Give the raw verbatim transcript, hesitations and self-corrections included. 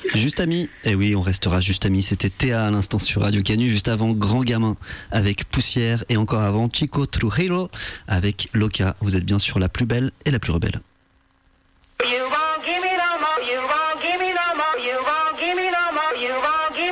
Juste Amis, et oui, on restera Juste Amis. C'était Théa à l'instant sur Radio Canu, juste avant Grand Gamin avec Poussière et encore avant Chico Trujillo avec Loca. Vous êtes bien sur la plus belle et la plus rebelle.